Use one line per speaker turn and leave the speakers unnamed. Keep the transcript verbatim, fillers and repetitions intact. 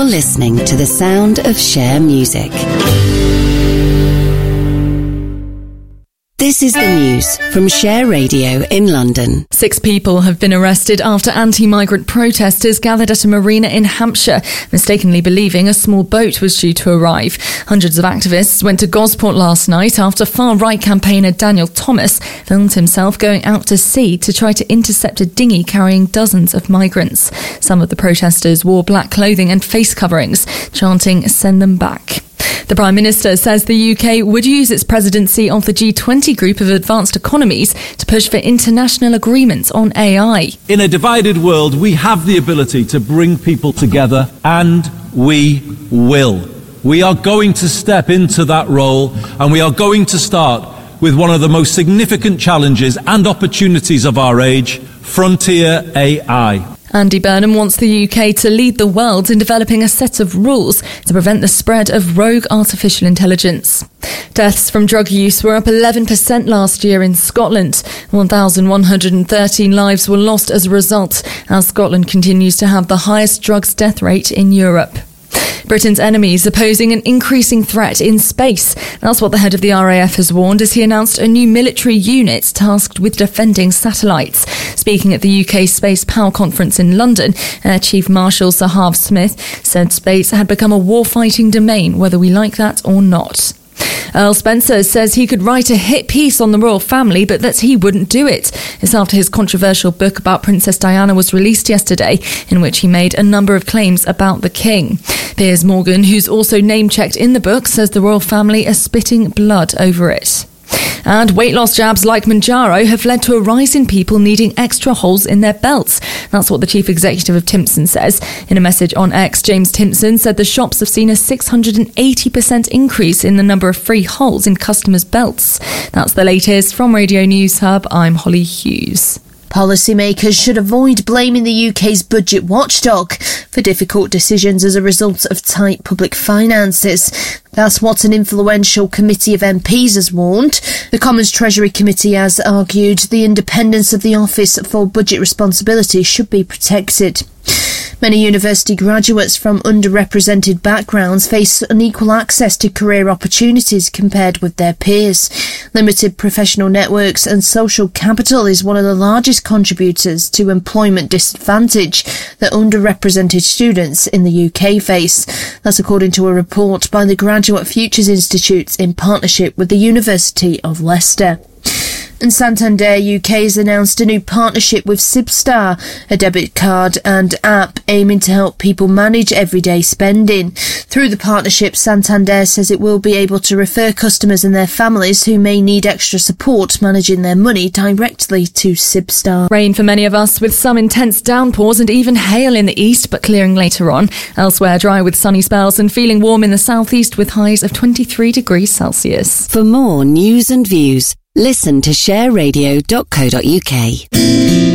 listening to the sound of Share Music. This is the news from Share Radio in London.
Six people have been arrested after anti-migrant protesters gathered at a marina in Hampshire, mistakenly believing a small boat was due to arrive. Hundreds of activists went to Gosport last night after far-right campaigner Daniel Thomas filmed himself going out to sea to try to intercept a dinghy carrying dozens of migrants. Some of the protesters wore black clothing and face coverings, chanting, "Send them back." The Prime Minister says the U K would use its presidency of the G twenty group of advanced economies to push for international agreements on A I.
In a divided world, we have the ability to bring people together, and we will. We are going to step into that role, and we are going to start with one of the most significant challenges and opportunities of our age, frontier A I.
Andy Burnham wants the U K to lead the world in developing a set of rules to prevent the spread of rogue artificial intelligence. Deaths from drug use were up eleven percent last year in Scotland. one thousand one hundred thirteen lives were lost as a result, as Scotland continues to have the highest drugs death rate in Europe. Britain's enemies are posing an increasing threat in space. That's what the head of the R A F has warned as he announced a new military unit tasked with defending satellites. Speaking at the U K Space Power Conference in London, Air Chief Marshal Sir Harv Smith said space had become a war-fighting domain, whether we like that or not. Earl Spencer says he could write a hit piece on the royal family, but that he wouldn't do it. It's after his controversial book about Princess Diana was released yesterday, in which he made a number of claims about the king. Piers Morgan, who's also name-checked in the book, says the royal family are spitting blood over it. And weight loss jabs like Mounjaro have led to a rise in people needing extra holes in their belts. That's what the chief executive of Timpson says. In a message on X, James Timpson said the shops have seen a six hundred eighty percent increase in the number of free holes in customers' belts. That's the latest from Radio News Hub. I'm Holly Hughes.
Policymakers should avoid blaming the U K's budget watchdog for difficult decisions as a result of tight public finances. That's what an influential committee of M Ps has warned. The Commons Treasury Committee has argued the independence of the Office for Budget Responsibility should be protected. Many university graduates from underrepresented backgrounds face unequal access to career opportunities compared with their peers. Limited professional networks and social capital is one of the largest contributors to employment disadvantage that underrepresented students in the U K face. That's according to a report by the Graduate Futures Institute in partnership with the University of Leicester. And Santander U K has announced a new partnership with Sibstar, a debit card and app aiming to help people manage everyday spending. Through the partnership, Santander says it will be able to refer customers and their families who may need extra support managing their money directly to Sibstar.
Rain for many of us, with some intense downpours and even hail in the east, but clearing later on. Elsewhere, dry with sunny spells and feeling warm in the southeast with highs of twenty-three degrees Celsius.
For more news and views, listen to share radio dot co dot uk.